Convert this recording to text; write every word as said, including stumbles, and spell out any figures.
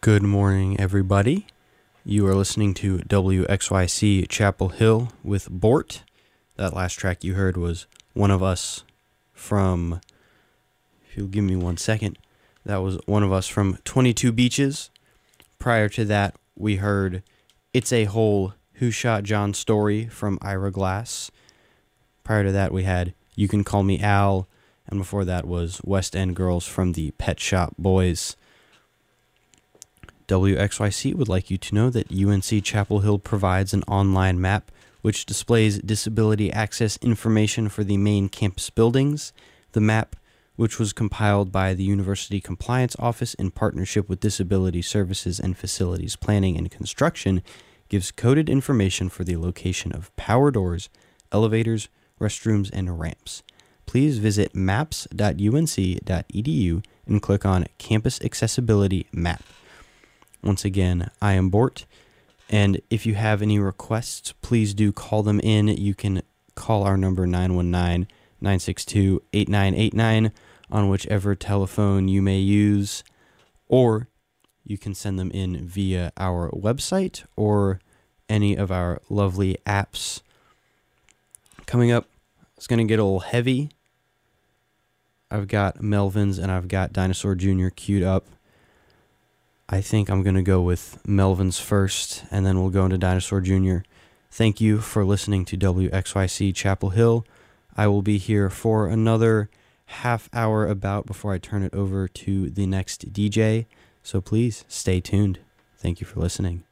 Good morning, everybody. You are listening to W X Y C Chapel Hill with Bort. That last track you heard was One of Us from, if you'll give me one second, that was One of Us from twenty-two Beaches. Prior to that, we heard It's a Hole, Who Shot John Story from Ira Glass. Prior to that, we had You Can Call Me Al, and before that was West End Girls from the Pet Shop Boys. W X Y C would like you to know that U N C Chapel Hill provides an online map which displays disability access information for the main campus buildings. The map, which was compiled by the University Compliance Office in partnership with Disability Services and Facilities Planning and Construction, gives coded information for the location of power doors, elevators, restrooms, and ramps. Please visit maps dot U N C dot E D U and click on Campus Accessibility Map. Once again, I am Bort, and if you have any requests, please do call them in. You can call our number nine one nine, nine six two, eight nine eight nine on whichever telephone you may use, or you can send them in via our website or any of our lovely apps. Coming up, it's going to get a little heavy. I've got Melvins and I've got Dinosaur Junior queued up. I think I'm going to go with Melvins first, and then we'll go into Dinosaur Junior Thank you for listening to W X Y C Chapel Hill. I will be here for another half hour about before I turn it over to the next D J, so please stay tuned. Thank you for listening.